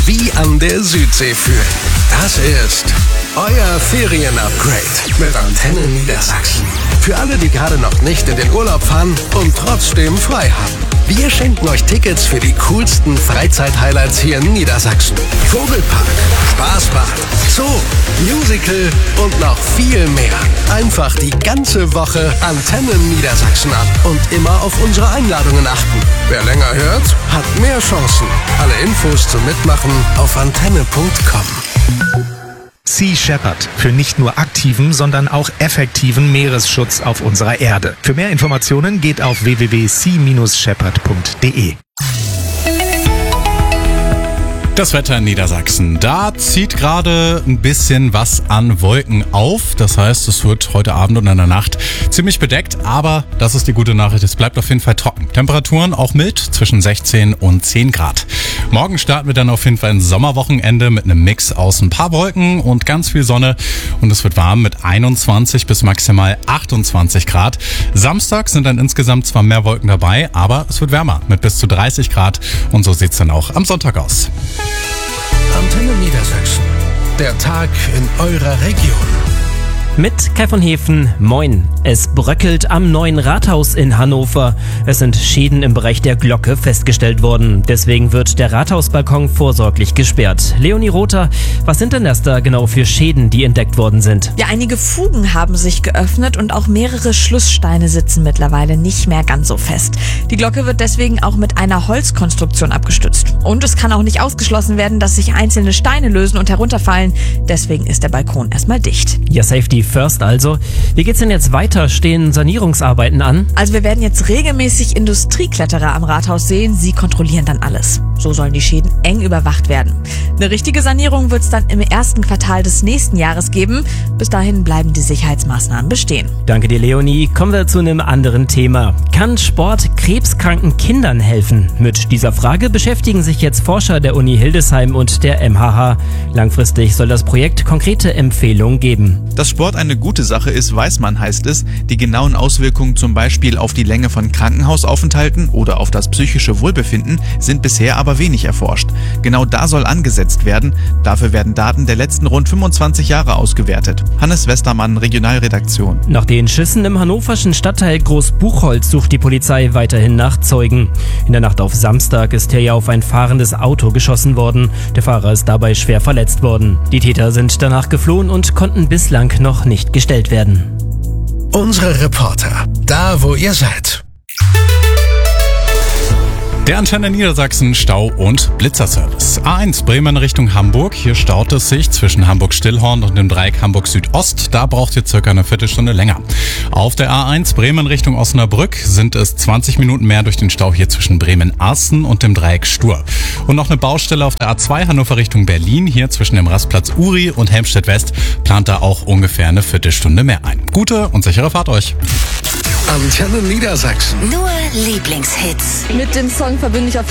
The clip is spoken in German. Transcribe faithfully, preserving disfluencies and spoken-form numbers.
wie an der Südsee fühlen. Das ist euer Ferien-Upgrade mit Antenne Niedersachsen. Für alle, die gerade noch nicht in den Urlaub fahren und trotzdem frei haben. Wir schenken euch Tickets für die coolsten Freizeit-Highlights hier in Niedersachsen. Vogelpark, Spaßbad, Zoo, Musical und noch viel mehr. Einfach die ganze Woche Antenne Niedersachsen an und immer auf unsere Einladungen achten. Wer länger hört, hat mehr Chancen. Alle Infos zum Mitmachen auf antenne punkt com. Sea Shepherd. Für nicht nur aktiven, sondern auch effektiven Meeresschutz auf unserer Erde. Für mehr Informationen geht auf w w w punkt sea dash shepherd punkt d e. Das Wetter in Niedersachsen. Da zieht gerade ein bisschen was an Wolken auf. Das heißt, es wird heute Abend und in der Nacht ziemlich bedeckt. Aber das ist die gute Nachricht, es bleibt auf jeden Fall trocken. Temperaturen auch mild, zwischen sechzehn und zehn Grad. Morgen starten wir dann auf jeden Fall ein Sommerwochenende mit einem Mix aus ein paar Wolken und ganz viel Sonne. Und es wird warm mit einundzwanzig bis maximal achtundzwanzig Grad. Samstag sind dann insgesamt zwar mehr Wolken dabei, aber es wird wärmer mit bis zu dreißig Grad. Und so sieht's dann auch am Sonntag aus. Antenne Niedersachsen. Der Tag in eurer Region. Mit Kai von Hefen, moin. Es bröckelt am neuen Rathaus in Hannover. Es sind Schäden im Bereich der Glocke festgestellt worden. Deswegen wird der Rathausbalkon vorsorglich gesperrt. Leonie Rother, was sind denn das da genau für Schäden, die entdeckt worden sind? Ja, einige Fugen haben sich geöffnet und auch mehrere Schlusssteine sitzen mittlerweile nicht mehr ganz so fest. Die Glocke wird deswegen auch mit einer Holzkonstruktion abgestützt. Und es kann auch nicht ausgeschlossen werden, dass sich einzelne Steine lösen und herunterfallen. Deswegen ist der Balkon erstmal dicht. Ja, Safety first also. Wie geht's denn jetzt weiter? Stehen Sanierungsarbeiten an? Also wir werden jetzt regelmäßig Industriekletterer am Rathaus sehen. Sie kontrollieren dann alles. So sollen die Schäden eng überwacht werden. Eine richtige Sanierung wird es dann im ersten Quartal des nächsten Jahres geben. Bis dahin bleiben die Sicherheitsmaßnahmen bestehen. Danke dir, Leonie. Kommen wir zu einem anderen Thema. Kann Sport krebskranken Kindern helfen? Mit dieser Frage beschäftigen sich jetzt Forscher der Uni Hildesheim und der M H H. Langfristig soll das Projekt konkrete Empfehlungen geben. Dass Sport eine gute Sache ist, weiß man, heißt es. Die genauen Auswirkungen zum Beispiel auf die Länge von Krankenhausaufenthalten oder auf das psychische Wohlbefinden sind bisher aber wenig erforscht. Genau da soll angesetzt werden. Dafür werden Daten der letzten rund fünfundzwanzig Jahre ausgewertet. Hannes Westermann, Regionalredaktion. Nach den Schüssen im hannoverschen Stadtteil Großbuchholz sucht die Polizei weiterhin nach Zeugen. In der Nacht auf Samstag ist hier ja auf ein fahrendes Auto geschossen worden. Der Fahrer ist dabei schwer verletzt worden. Die Täter sind danach geflohen und konnten bislang noch nicht gestellt werden. Unsere Reporter, da wo ihr seid. Der Antenne Niedersachsen Stau- und Blitzerservice. A eins Bremen Richtung Hamburg. Hier staut es sich zwischen Hamburg-Stillhorn und dem Dreieck Hamburg-Südost. Da braucht ihr circa eine Viertelstunde länger. Auf der A eins Bremen Richtung Osnabrück sind es zwanzig Minuten mehr durch den Stau hier zwischen Bremen-Arsten und dem Dreieck Stur. Und noch eine Baustelle auf der A zwei Hannover Richtung Berlin. Hier zwischen dem Rastplatz Uri und Helmstedt-West plant da auch ungefähr eine Viertelstunde mehr ein. Gute und sichere Fahrt euch. Antenne Niedersachsen. Nur Lieblingshits. Mit dem Song verbinde ich auf